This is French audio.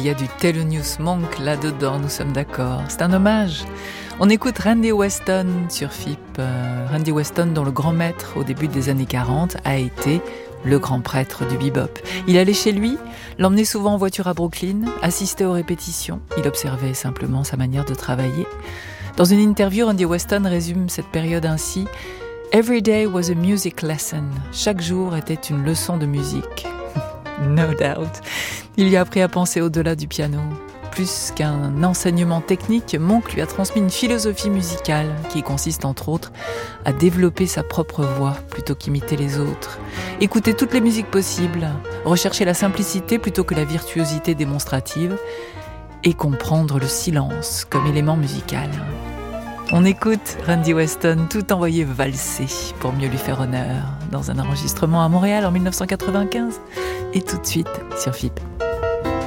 y a du Thelonious Monk là-dedans, nous sommes d'accord. C'est un hommage. On écoute Randy Weston sur FIP. Randy Weston, dont le grand maître au début des années 40 a été le grand prêtre du bebop. Il allait chez lui, l'emmenait souvent en voiture à Brooklyn, assistait aux répétitions. Il observait simplement sa manière de travailler. Dans une interview, Randy Weston résume cette période ainsi: Every day was a music lesson. Chaque jour était une leçon de musique. No doubt. Il y a appris à penser au-delà du piano. Plus qu'un enseignement technique, Monk lui a transmis une philosophie musicale qui consiste entre autres à développer sa propre voix plutôt qu'imiter les autres, écouter toutes les musiques possibles, rechercher la simplicité plutôt que la virtuosité démonstrative et comprendre le silence comme élément musical. On écoute Randy Weston tout envoyé valser pour mieux lui faire honneur dans un enregistrement à Montréal en 1995 et tout de suite sur FIP.